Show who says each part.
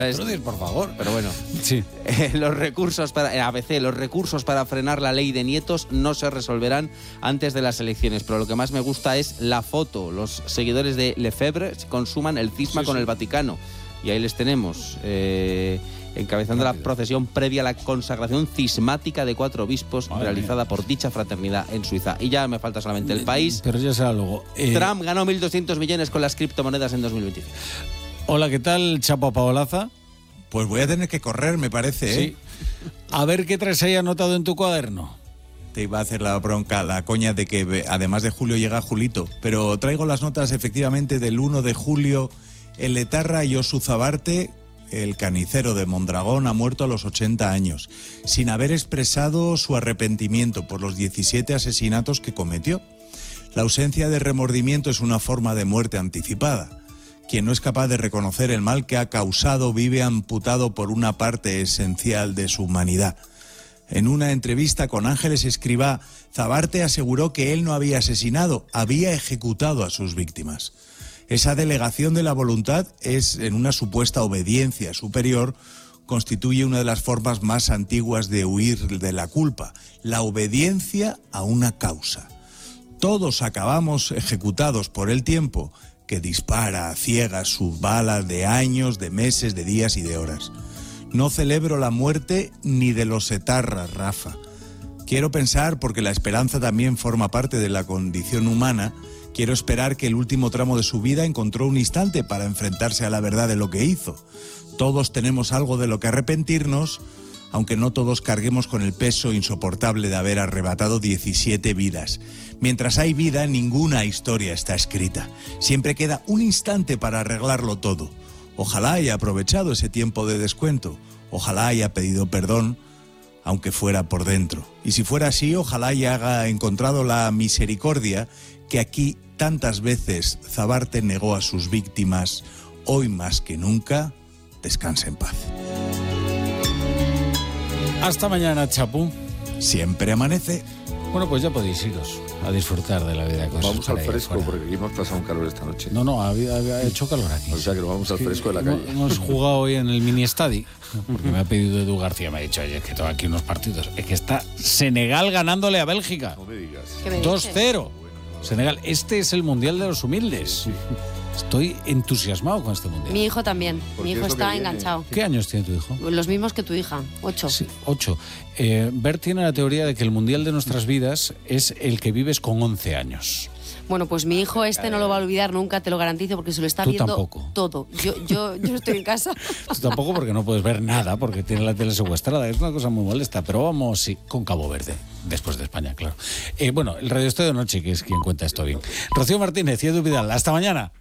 Speaker 1: Prudis, por favor.
Speaker 2: Pero bueno,
Speaker 1: sí.
Speaker 2: Los recursos para frenar la ley de nietos no se resolverán antes de las elecciones. Pero lo que más me gusta es la foto. Los seguidores de Lefebvre consuman el cisma con el Vaticano. Y ahí les tenemos, encabezando la procesión previa a la consagración cismática de 4 obispos realizada por dicha fraternidad en Suiza. Y ya me falta solamente el país.
Speaker 1: Pero ya será luego.
Speaker 2: Trump ganó 1.200 millones con las criptomonedas en 2025.
Speaker 1: Hola, ¿qué tal, Chapo Paolaza?
Speaker 3: Pues voy a tener que correr, me parece, ¿eh?
Speaker 1: Sí. A ver qué traes ahí anotado en tu cuaderno.
Speaker 3: Te iba a hacer la bronca, la coña de que además de Julio llega Julito. Pero traigo las notas efectivamente del 1 de julio. El etarra Josu Zabarte, el carnicero de Mondragón, ha muerto a los 80 años, sin haber expresado su arrepentimiento por los 17 asesinatos que cometió. La ausencia de remordimiento es una forma de muerte anticipada. Quien no es capaz de reconocer el mal que ha causado vive amputado por una parte esencial de su humanidad. En una entrevista con Ángeles Escribá, Zabarte aseguró que él no había asesinado, había ejecutado a sus víctimas. Esa delegación de la voluntad es, en una supuesta obediencia superior, constituye una de las formas más antiguas de huir de la culpa, la obediencia a una causa. Todos acabamos ejecutados por el tiempo, que dispara a ciegas sus balas de años, de meses, de días y de horas. No celebro la muerte ni de los etarras, Rafa. Quiero pensar, porque la esperanza también forma parte de la condición humana, quiero esperar que el último tramo de su vida encontró un instante para enfrentarse a la verdad de lo que hizo. Todos tenemos algo de lo que arrepentirnos, aunque no todos carguemos con el peso insoportable de haber arrebatado 17 vidas. Mientras hay vida, ninguna historia está escrita. Siempre queda un instante para arreglarlo todo. Ojalá haya aprovechado ese tiempo de descuento. Ojalá haya pedido perdón, aunque fuera por dentro. Y si fuera así, ojalá haya encontrado la misericordia que aquí tantas veces Zabarte negó a sus víctimas. Hoy más que nunca, descanse en paz.
Speaker 1: Hasta mañana, Chapu.
Speaker 3: Siempre amanece.
Speaker 1: Bueno, pues ya podéis iros a disfrutar de la vida.
Speaker 4: Vamos al fresco, porque aquí hemos pasado un calor esta noche.
Speaker 1: No, había hecho calor aquí.
Speaker 4: O sea que nos vamos al fresco de la calle.
Speaker 1: Hemos jugado hoy en el mini estadio, porque me ha pedido Edu García, me ha dicho, oye, es que tengo aquí unos partidos. Es que está Senegal ganándole a Bélgica.
Speaker 4: No me digas.
Speaker 1: 2-0. Senegal, este es el Mundial de los Humildes. Sí. Estoy entusiasmado con este mundial.
Speaker 5: Mi hijo también. Mi hijo está enganchado.
Speaker 1: ¿Qué años tiene tu hijo?
Speaker 5: Los mismos que tu hija, 8.
Speaker 1: Sí, 8. Bert tiene la teoría de que el mundial de nuestras vidas es el que vives con 11 años.
Speaker 5: Bueno, pues mi hijo no lo va a olvidar nunca, te lo garantizo, porque se lo está viendo
Speaker 1: tampoco.
Speaker 5: Todo. Yo estoy en casa.
Speaker 1: Tú tampoco, porque no puedes ver nada, porque tiene la tele secuestrada. Es una cosa muy molesta, pero vamos, sí, con Cabo Verde, después de España, claro. Bueno, el Radio Estadio de Noche, que es quien cuenta esto bien. Rocío Martínez y Edu Vidal, hasta mañana.